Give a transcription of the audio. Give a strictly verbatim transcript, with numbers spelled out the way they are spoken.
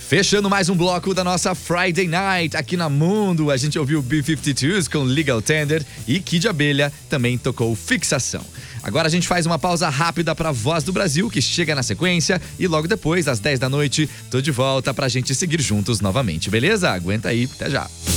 Fechando mais um bloco da nossa Friday Night aqui na Mundo, a gente ouviu B cinquenta e dois com Legal Tender e Kid Abelha também tocou Fixação. Agora a gente faz uma pausa rápida para Voz do Brasil, que chega na sequência, e logo depois, às dez da noite, tô de volta pra gente seguir juntos novamente, beleza? Aguenta aí, até já.